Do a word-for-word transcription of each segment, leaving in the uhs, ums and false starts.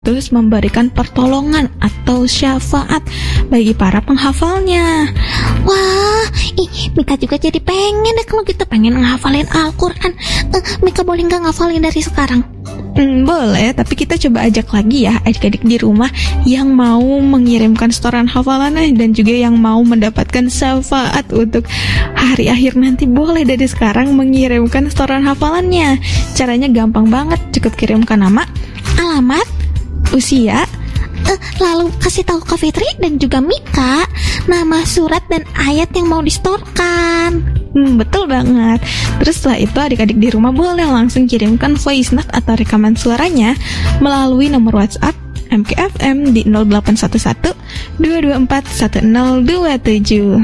sekaligus memberikan pertolongan atau syafaat bagi para penghafalnya. Wah, ih, Mika juga jadi pengen deh kalau gitu, pengen ngehafalin Al-Quran. uh, Mika boleh gak ngafalin dari sekarang? Hmm, boleh, tapi kita coba ajak lagi ya adik-adik di rumah yang mau mengirimkan setoran hafalannya dan juga yang mau mendapatkan syafaat untuk hari akhir nanti. Boleh dari sekarang mengirimkan setoran hafalannya. Caranya gampang banget, cukup kirimkan nama, alamat, usia, uh, lalu kasih tahu Kak Fitri dan juga Mika nama surat dan ayat yang mau distorkan. Hmm, betul banget. Terus setelah itu adik-adik di rumah boleh langsung kirimkan voice note atau rekaman suaranya melalui nomor WhatsApp M K F M di nol delapan satu satu dua dua empat satu nol dua tujuh.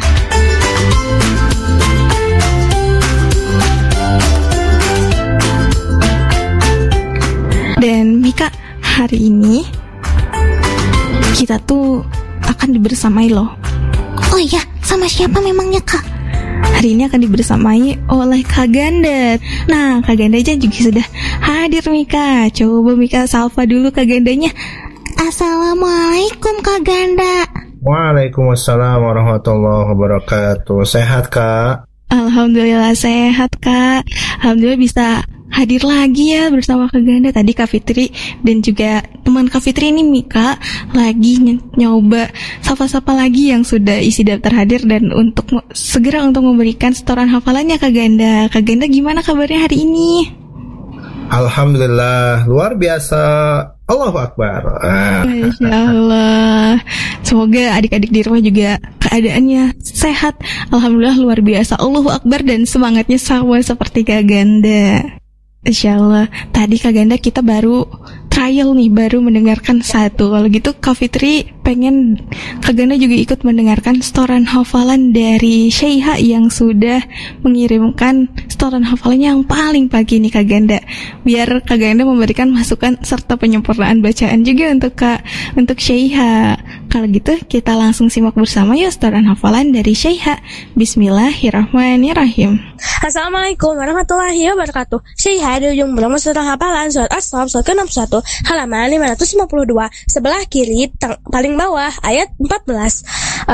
Dan Mika, hari ini kita tuh akan dibersamai loh. Oh iya, sama siapa memangnya Kak? Hari ini akan dibersamai oleh Kak Ganda. Nah, Kak Ganda aja juga sudah hadir Mika. Coba Mika sapa dulu Kak Gandanya. Assalamualaikum Kak Ganda. Waalaikumsalam warahmatullahi wabarakatuh. Sehat Kak? Alhamdulillah sehat Kak. Alhamdulillah bisa hadir lagi ya bersama Kak Ganda. Tadi Kak Fitri dan juga teman Kak Fitri ini Mika lagi ny- nyoba sapa-sapa lagi yang sudah isi daftar hadir dan untuk mo- segera untuk memberikan setoran hafalannya Kak Ganda. Kak Ganda gimana kabarnya hari ini? Alhamdulillah luar biasa. Allahu Akbar. Ah. Masya Allah. Semoga adik-adik di rumah juga keadaannya sehat. Alhamdulillah luar biasa. Allahu Akbar dan semangatnya sama seperti Kak Ganda. Insya Allah. Tadi Kak Ganda kita baru trial nih, baru mendengarkan satu. Kalau gitu Kak Fitri pengen Kak Ganda juga ikut mendengarkan setoran hafalan dari Syaiha yang sudah mengirimkan setoran hafalannya yang paling pagi nih Kak Ganda. Biar Kak Ganda memberikan masukan serta penyempurnaan bacaan juga untuk Kak untuk Syaiha. Kalau gitu kita langsung simak bersama yuk setoran hafalan dari Syaiha. Bismillahirrahmanirrahim. Assalamualaikum warahmatullahi wabarakatuh. Syaiha di ujung belakang surat hafalan surat As-Saff surat ke enam puluh satu halaman lima ratus lima puluh dua sebelah kiri teng- paling bawah ayat empat belas.